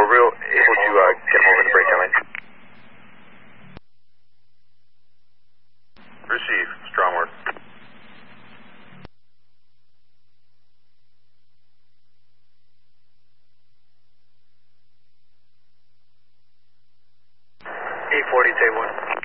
real able to get him over the breakdown lane. Receive. Strong work. E40, take one.